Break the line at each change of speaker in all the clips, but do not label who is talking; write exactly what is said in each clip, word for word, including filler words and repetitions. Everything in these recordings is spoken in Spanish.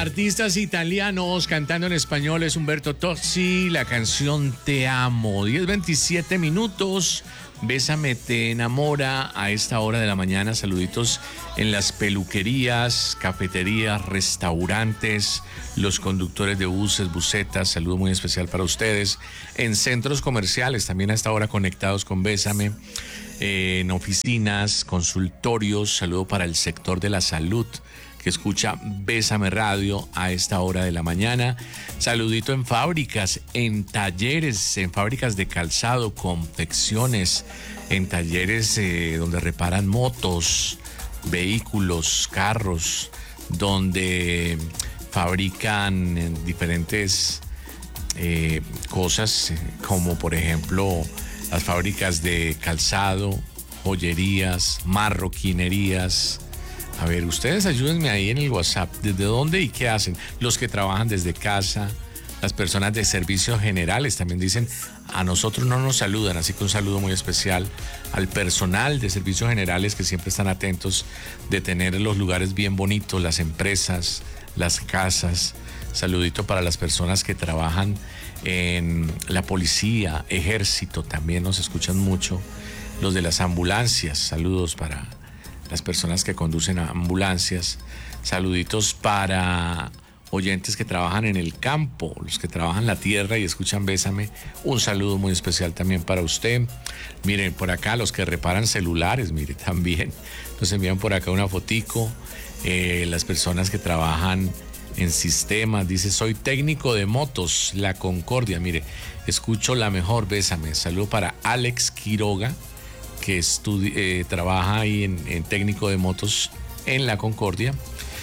Artistas italianos cantando en español es Umberto Tozzi, la canción Te Amo. diez veintisiete minutos. Bésame te enamora a esta hora de la mañana. Saluditos en las peluquerías, cafeterías, restaurantes, los conductores de buses, busetas. Saludo muy especial para ustedes. En centros comerciales también a esta hora conectados con Bésame. Eh, en oficinas, consultorios. Saludo para el sector de la salud que escucha Bésame Radio a esta hora de la mañana. Saludito en fábricas, en talleres, en fábricas de calzado, confecciones, en talleres eh, donde reparan motos, vehículos, carros, donde fabrican diferentes eh, cosas, como por ejemplo las fábricas de calzado, joyerías, marroquinerías. A ver, ustedes ayúdenme ahí en el WhatsApp. ¿Desde dónde y qué hacen? Los que trabajan desde casa, las personas de servicios generales también dicen, a nosotros no nos saludan, así que un saludo muy especial al personal de servicios generales que siempre están atentos de tener los lugares bien bonitos, las empresas, las casas. Saludito para las personas que trabajan en la policía, ejército, también nos escuchan mucho. Los de las ambulancias, saludos para las personas que conducen ambulancias. Saluditos para oyentes que trabajan en el campo, los que trabajan la tierra y escuchan Bésame. Un saludo muy especial también para usted. Miren, por acá los que reparan celulares, mire, también nos envían por acá una fotico. Eh, las personas que trabajan en sistemas, dice, soy técnico de motos, La Concordia. Mire, escucho la mejor Bésame. Saludo para Alex Quiroga, que estudi- eh, trabaja ahí en, en técnico de motos en La Concordia.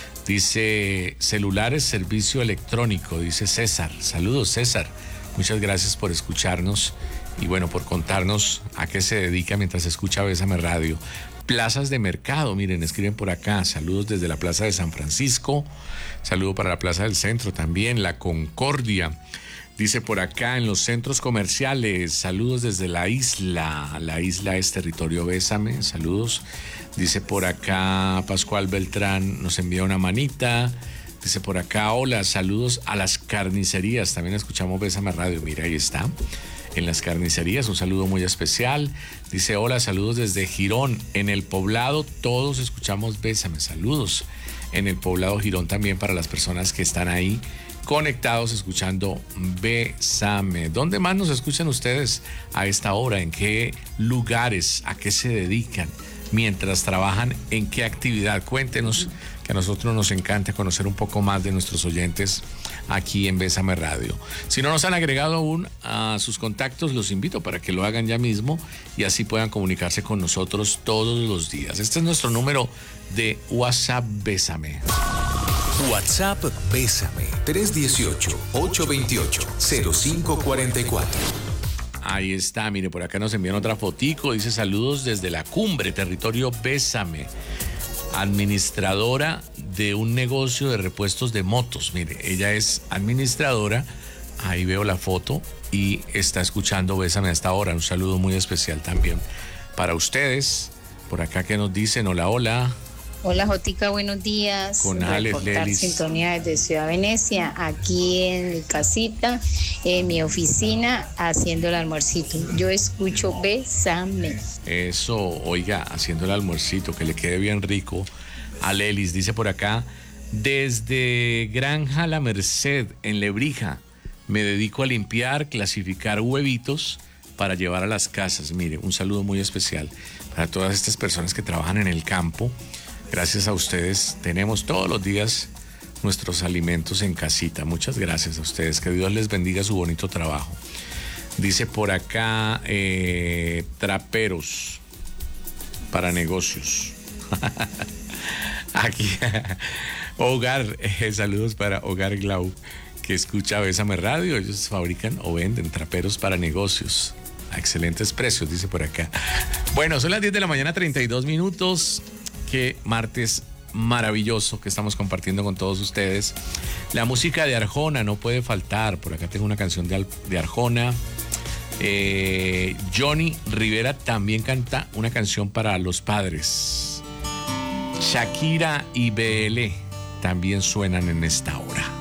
Dice, celulares, servicio electrónico, dice César. Saludos, César. Muchas gracias por escucharnos y bueno, por contarnos a qué se dedica mientras escucha Bésame Radio. Plazas de mercado, miren, escriben por acá. Saludos desde la Plaza de San Francisco. Saludo para la Plaza del Centro también, La Concordia. Dice por acá, en los centros comerciales, saludos desde la isla. La isla es territorio Bésame, saludos. Dice por acá, Pascual Beltrán nos envía una manita. Dice por acá, hola, saludos a las carnicerías. También escuchamos Bésame Radio, mira, ahí está. En las carnicerías, un saludo muy especial. Dice, hola, saludos desde Girón. En el poblado todos escuchamos Bésame, saludos. En el poblado Girón también para las personas que están ahí conectados escuchando Bésame. ¿Dónde más nos escuchan ustedes a esta hora? ¿En qué lugares? ¿A qué se dedican? Mientras trabajan, ¿en qué actividad? Cuéntenos, que a nosotros nos encanta conocer un poco más de nuestros oyentes aquí en Bésame Radio. Si no nos han agregado aún a sus contactos, los invito para que lo hagan ya mismo y así puedan comunicarse con nosotros todos los días. Este es nuestro número de WhatsApp Bésame.
WhatsApp Bésame tres uno ocho, ocho dos ocho, cero cinco cuatro cuatro.
Ahí está, mire, por acá nos envían otra fotico, dice saludos desde la cumbre, territorio Bésame. Administradora de un negocio de repuestos de motos, mire, ella es administradora, ahí veo la foto y está escuchando Bésame hasta ahora. Un saludo muy especial también para ustedes. Por acá que nos dicen, hola, hola.
Hola Jotica, buenos días.
Con Alex
Reportar
Lelis.
sintonía desde Ciudad Venecia, aquí en mi casita, en mi oficina, haciendo el almuercito. Yo escucho Bésame.
Eso, oiga, haciendo el almuercito, que le quede bien rico a Lelis. Dice por acá, desde Granja La Merced, en Lebrija, me dedico a limpiar, clasificar huevitos para llevar a las casas. Mire, un saludo muy especial para todas estas personas que trabajan en el campo. Gracias a ustedes tenemos todos los días nuestros alimentos en casita. Muchas gracias a ustedes. Que Dios les bendiga su bonito trabajo. Dice por acá, eh, traperos para negocios. Aquí, Hogar, eh, saludos para Hogar Glau, que escucha Bésame Radio. Ellos fabrican o venden traperos para negocios a excelentes precios, dice por acá. Bueno, son las diez de la mañana, treinta y dos minutos. Qué martes maravilloso que estamos compartiendo con todos ustedes. La música de Arjona no puede faltar. Por acá tengo una canción de, de Arjona. Eh, Johnny Rivera también canta una canción para los padres. Shakira y B L, también suenan en esta hora.